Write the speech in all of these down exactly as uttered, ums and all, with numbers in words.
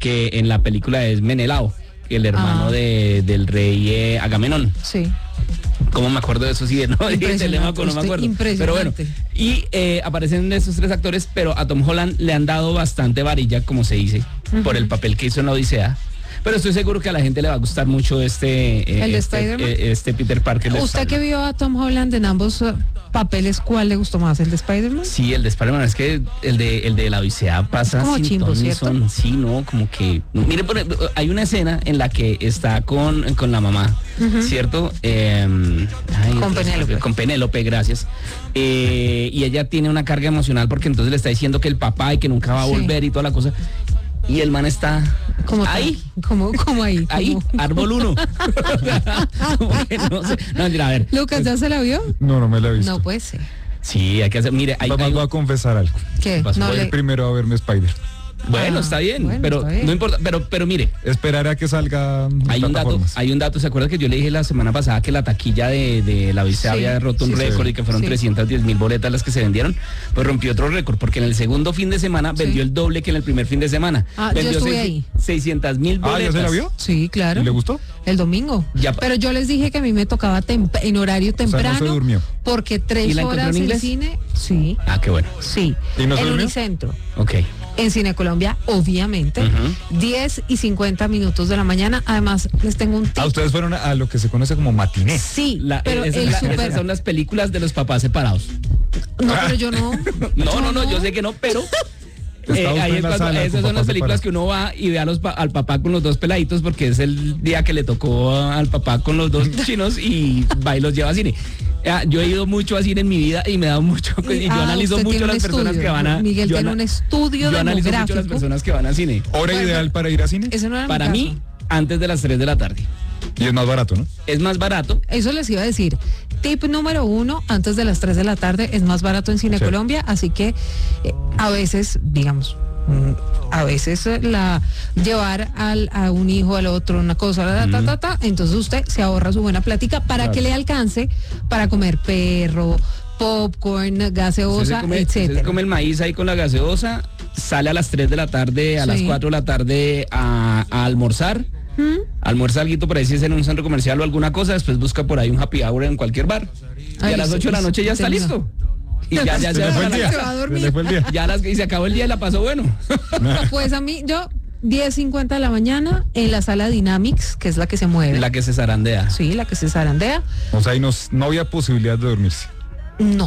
que en la película es Menelao, el hermano ah. de, del rey eh, Agamenón. Sí. ¿Cómo me acuerdo de eso? Sí, no, Telemaco, no me acuerdo. Pero bueno, y eh, aparecen esos tres actores, pero a Tom Holland le han dado bastante varilla, como se dice, uh-huh. por el papel que hizo en la Odisea. Pero estoy seguro que a la gente le va a gustar mucho este, eh, ¿El de este, Spider-Man? eh, este Peter Parker. ¿Usted Spider-Man? Que vio a Tom Holland en ambos uh, papeles, cuál le gustó más? ¿El de Spider-Man? Sí, el de Spider-Man, es que el de el de la Odisea pasa como sin chimbo, ¿cierto? Son, sí, no, como que... Mire, hay una escena en la que está con, con la mamá, uh-huh. ¿cierto? Eh, ay, con Penélope. Con Penélope, gracias. Eh, y ella tiene una carga emocional porque entonces le está diciendo que el papá y que nunca va a volver sí. y toda la cosa. Y el man está como ahí, como como ahí, ahí, como... árbol uno. no sé. No, mira, a ver. Lucas, ¿ya se la vio? No, no me la he visto. No puede ser. Sí, hay que hacer. Mire, hay, Mamá, hay... voy a confesar algo. ¿Qué? Voy no a ir le... primero a verme Spider. Bueno, ah, está bien, bueno, pero está bien. No importa, pero pero mire, esperaré a que salga. Hay un dato, hay un dato, ¿se acuerda que yo le dije la semana pasada que la taquilla de, de la Odisea sí, había roto un sí, récord sí, y que fueron sí. trescientas diez mil boletas las que se vendieron? Pues rompió otro récord, porque en el segundo fin de semana sí. vendió el doble que en el primer fin de semana. Ah, vendió yo estuve ahí. seiscientas mil boletas. Ah, ¿ya se la vio? Sí, claro. ¿Y le gustó? El domingo. Ya, pero yo les dije que a mí me tocaba tem- en horario temprano. O sea, no se durmió. Porque tres horas en cine. Sí. Ah, qué bueno. Sí. ¿Y no se en durmió? Unicentro. Ok. En Cine Colombia, obviamente, uh-huh. diez y cincuenta minutos de la mañana. Además, les tengo un tip. Ah, ustedes fueron a lo que se conoce como matiné. Sí, la, pero esa, el la, super... esas son las películas de los papás separados. No, pero yo no. no, yo no, no, yo sé que no, pero... Eh, ahí es cuando, esas son las películas que uno va y ve a los pa- al papá con los dos peladitos porque es el día que le tocó al papá con los dos chinos y va y los lleva a cine. Yo he ido mucho a cine en mi vida y me da mucho y, y yo ah, analizo mucho las personas estudio. que van a Miguel yo tiene ana, un estudio yo analizo demográfico. mucho las personas que van a cine. ¿Hora bueno, ideal para ir a cine? Eso no era para mi mí antes de las tres de la tarde. Y es más barato, ¿no? Es más barato. Eso les iba a decir. Tip número uno, antes de las tres de la tarde es más barato en Cine sí. Colombia, así que eh, a veces, digamos, a veces la llevar al, a un hijo al otro una cosa ta, ta, ta, ta, entonces usted se ahorra su buena plática para claro. que le alcance para comer perro, popcorn, gaseosa, se come, etcétera. Se come el maíz ahí con la gaseosa, sale a las tres de la tarde, a sí. las cuatro de la tarde a, a almorzar. ¿Mm? Almuerza algo por ahí si es en un centro comercial o alguna cosa, después busca por ahí un happy hour en cualquier bar. Ay, y a las ocho de la noche ya está listo. Y ya, ya se, se, va, el día. se va a dormir. Se el día. Ya las, y se acabó el día y la pasó bueno. Pues a mí, yo, diez cincuenta de la mañana en la sala Dynamics, que es la que se mueve. La que se zarandea. Sí, la que se zarandea. O sea, y no, no había posibilidad de dormirse. No.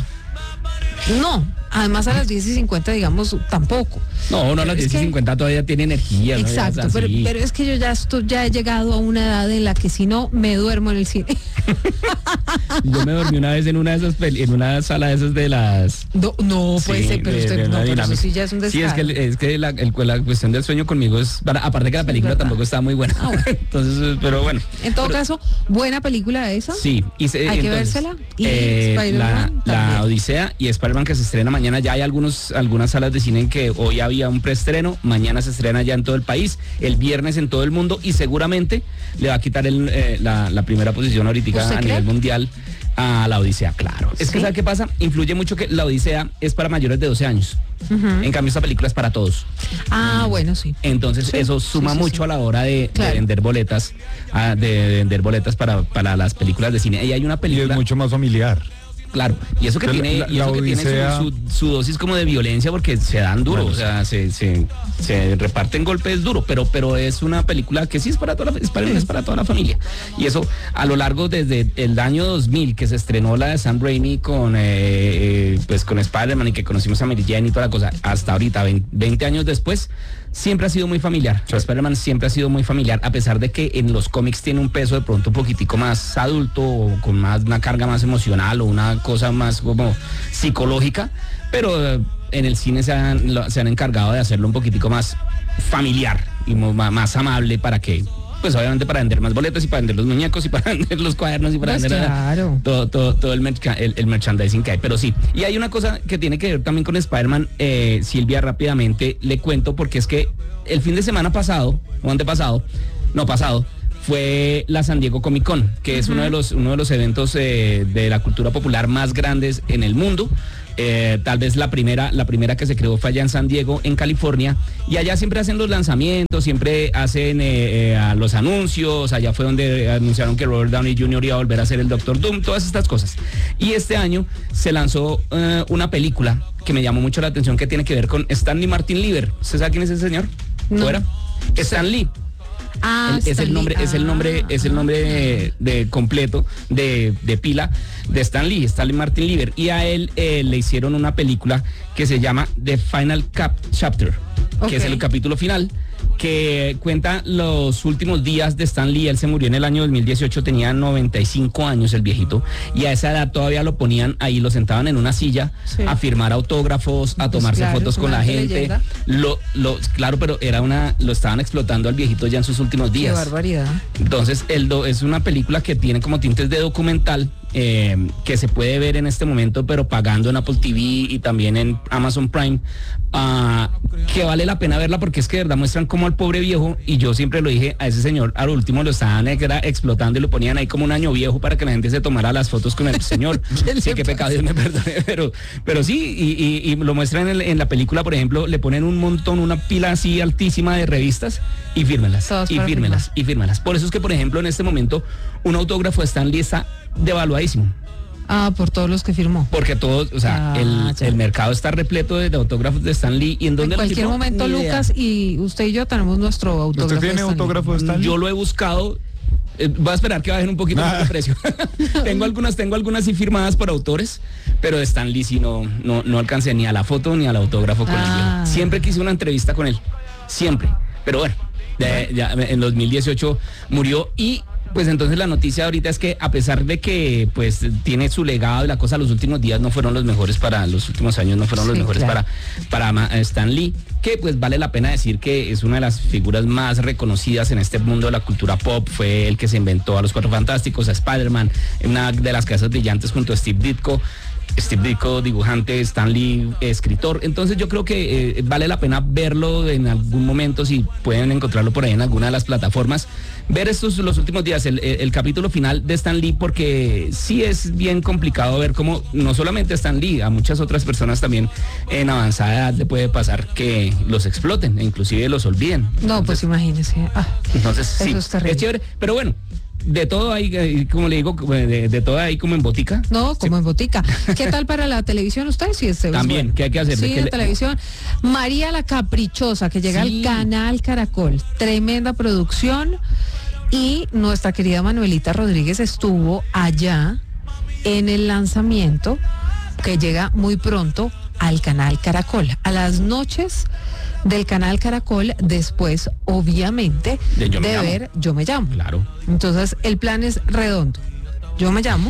No. Además a las diez y cincuenta, digamos, tampoco. No, no, a las diez y cincuenta todavía tiene energía. Exacto, ¿no? pero, pero es que yo ya, estoy, ya he llegado a una edad en la que si no, me duermo en el cine. Yo me dormí una vez en una de esas peli- en una sala de esas de las... No, no puede sí, ser, pero de, usted de no, pero eso sí ya es un descaro. Sí, es que, es que la, el, la cuestión del sueño conmigo es... Para, aparte que la película sí, tampoco está muy buena. Ah, bueno. Entonces, pero bueno. En todo pero, caso, buena película esa. Sí. Y se, hay entonces, que vérsela. Y eh, Spider-Man la, la Odisea y Spider-Man que se estrena mañana. Ya hay algunos algunas salas de cine en que hoy había un preestreno, mañana se estrena ya en todo el país, el viernes en todo el mundo y seguramente le va a quitar el, eh, la, la primera posición ahorita a nivel mundial a la Odisea, claro. Es ¿Sí? que ¿sabe qué pasa? Influye mucho que la Odisea es para mayores de doce años. Uh-huh. En cambio esta película es para todos. Ah, uh-huh. bueno, sí. Entonces sí, eso suma sí, sí, mucho sí. a la hora de, claro. de vender boletas, a, de, de vender boletas para, para las películas de cine. Y hay una película... Y es mucho más familiar. Claro, y eso que la, tiene, la, y eso que tiene su, su, su dosis como de violencia porque se dan duro, bueno, o sea, se, se, se reparten golpes duro, pero, pero es una película que sí es para toda la, es para, es para toda la familia. Y eso a lo largo desde el año dos mil que se estrenó la de Sam Raimi con, eh, eh, pues con Spider-Man y que conocimos a Mary Jane y toda la cosa, hasta ahorita, veinte años después, siempre ha sido muy familiar. Sí. Spider-Man siempre ha sido muy familiar, a pesar de que en los cómics tiene un peso de pronto un poquitico más adulto, o con más una carga más emocional o una cosa más como psicológica, pero eh, en el cine se han, lo, se han encargado de hacerlo un poquitico más familiar y más, más amable para que, pues obviamente para vender más boletos y para vender los muñecos y para vender los cuadernos y para pues vender claro. la, todo, todo, todo el, merca, el, el merchandising que hay, pero sí. Y hay una cosa que tiene que ver también con Spider-Man, eh, Silvia, rápidamente le cuento, porque es que el fin de semana pasado, o antepasado, no pasado, fue la San Diego Comic Con, que uh-huh. es uno de los, uno de los eventos eh, de la cultura popular más grandes en el mundo. Eh, tal vez la primera, la primera que se creó fue allá en San Diego, en California, y allá siempre hacen los lanzamientos, siempre hacen eh, eh, los anuncios, allá fue donde anunciaron que Robert Downey junior iba a volver a ser el Doctor Doom, todas estas cosas. Y este año se lanzó eh, una película que me llamó mucho la atención, que tiene que ver con Stanley Martin Lieber. ¿Usted sabe quién es ese señor? No. ¿Fuera? Stan Lee. Ah, El- es el nombre, Stanley. es el nombre, es el nombre de, de completo de, de pila de Stan Lee, Stanley Martin Lieber, y a él eh, le hicieron una película que se llama The Final Cap Chapter, Ok. que es el capítulo final, que cuenta los últimos días de Stan Lee. Él se murió en el año dos mil dieciocho, tenía noventa y cinco años el viejito, y a esa edad todavía lo ponían ahí, lo sentaban en una silla Sí. a firmar autógrafos, a Pues tomarse claro, fotos es con una la gente. leyenda. Lo, lo, claro, pero era una, lo estaban explotando al viejito ya en sus últimos Qué días. barbaridad. Entonces, el do, es una película que tiene como tintes de documental, eh, que se puede ver en este momento, pero pagando en Apple T V y también en Amazon Prime, ah, que vale la pena verla, porque es que de verdad muestran cómo al pobre viejo, y yo siempre lo dije, a ese señor al último lo estaban eh, que era explotando y lo ponían ahí como un año viejo para que la gente se tomara las fotos con el señor. ¿Qué Sí, le qué pasa? pecado, Dios me perdone, pero, pero sí, y, y- y lo muestran en, en la película, por ejemplo, le ponen un montón, una pila así altísima de revistas y fírmelas, Todas y para fírmelas, firmar. y fírmelas. Por eso es que, por ejemplo, en este momento, un autógrafo de Stan Lee está devaluadísimo, Ah, por todos los que firmó. porque todos, o sea, Ah, el, ya. el mercado está repleto de, de autógrafos de Stan Lee. ¿Y en En dónde lo cualquier firmó? momento, Ni idea. Lucas y usted y yo tenemos nuestro autógrafo. ¿Usted tiene de Stan Lee. autógrafo de Stan Lee? Yo lo he buscado. eh, voy a esperar que bajen un poquito más Ah. de precio. tengo algunas, tengo algunas sí firmadas por autores, pero de Stan Lee sí no, no, no alcancé ni a la foto ni al autógrafo con Ah. él. Siempre quise una entrevista con él, siempre. Pero bueno, de- ya en dos mil dieciocho murió. Y pues entonces la noticia ahorita es que, a pesar de que pues tiene su legado y la cosa, los últimos días no fueron los mejores para, los últimos años no fueron los Sí, mejores claro. para, para Ma- Stan Lee, que pues vale la pena decir que es una de las figuras más reconocidas en este mundo de la cultura pop. Fue el que se inventó a los Cuatro Fantásticos, a Spider-Man, una de las casas brillantes junto a Steve Ditko. Steve Ditko, dibujante, Stan Lee, escritor. Entonces yo creo que eh, vale la pena verlo en algún momento, si pueden encontrarlo por ahí en alguna de las plataformas. Ver estos los últimos días, el, el- el capítulo final de Stan Lee, porque sí es bien complicado ver cómo no solamente a Stan Lee, a muchas otras personas también en avanzada edad le puede pasar que los exploten e inclusive los olviden. No, pues Entonces, imagínese. Ah, entonces sí, eso es terrible. es chévere, pero bueno, de todo hay, eh, como le digo, de, de todo hay como en botica. no, como en botica. ¿Qué tal para la televisión usted? Sí, este, También, ¿qué hay que hacer? Sí, ¿De qué en le- televisión. María la Caprichosa, que llega Sí. al canal Caracol. Tremenda producción. Y nuestra querida Manuelita Rodríguez estuvo allá en el lanzamiento, que llega muy pronto al canal Caracol. A las noches del canal Caracol, después, obviamente, De Yo Me de Llamo. ver Yo Me Llamo. Claro. Entonces, el plan es redondo. Yo Me Llamo,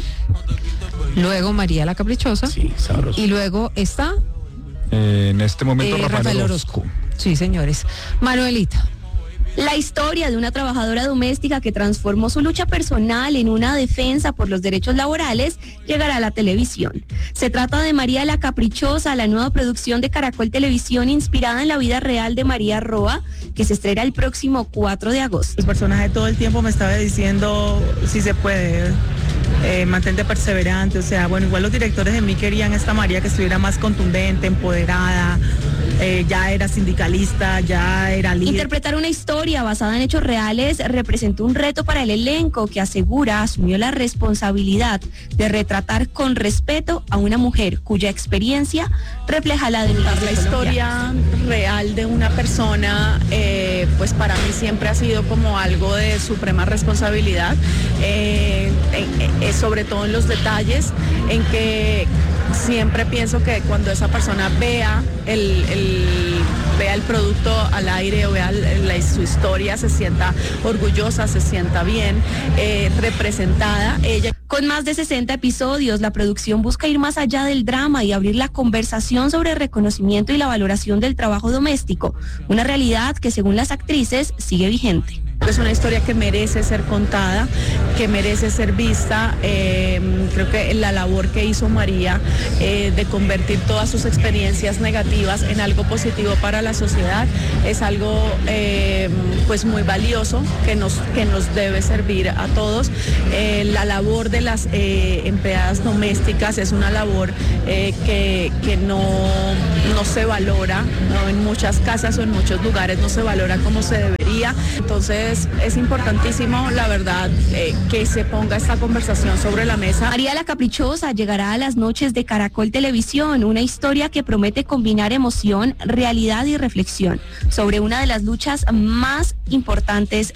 luego María la Caprichosa, Sí, sabroso. y luego está Eh, en este momento eh, Rafael, Rafael Orozco. Orozco. Sí, señores. Manuelita. La historia de una trabajadora doméstica que transformó su lucha personal en una defensa por los derechos laborales llegará a la televisión. Se trata de María la Caprichosa, la nueva producción de Caracol Televisión inspirada en la vida real de María Roa, que se estrena el próximo cuatro de agosto. El personaje todo el tiempo me estaba diciendo si se puede, eh, mantente perseverante, o sea, bueno, igual los directores de mí querían esta María que estuviera más contundente, empoderada, eh, ya era sindicalista, ya era líder. Interpretar una historia basada en hechos reales representó un reto para el elenco, que asegura asumió la responsabilidad de retratar con respeto a una mujer cuya experiencia refleja la de La la historia real de una persona, eh, pues para mí siempre ha sido como algo de suprema responsabilidad, eh, en- eh, sobre todo en los detalles, en que siempre pienso que cuando esa persona vea el, el- vea el producto al aire o vea la- su historia, se sienta orgullosa, se sienta bien, eh, representada. Ella Con más de sesenta episodios, la producción busca ir más allá del drama y abrir la conversación sobre el reconocimiento y la valoración del trabajo doméstico, una realidad que, según las actrices, sigue vigente. es una historia que merece ser contada, que merece ser vista. Eh, creo que la labor que hizo María eh, de convertir todas sus experiencias negativas en algo positivo para la sociedad es algo eh, pues muy valioso que nos, que nos debe servir a todos. Eh, la labor de las eh, empleadas domésticas es una labor eh, que, que no, no se valora, ¿no? En muchas casas o en muchos lugares no se valora como se debería. Entonces es importantísimo, la verdad, eh, que se ponga esta conversación sobre la mesa. María la Caprichosa llegará a las noches de Caracol Televisión, una historia que promete combinar emoción, realidad y reflexión sobre una de las luchas más importantes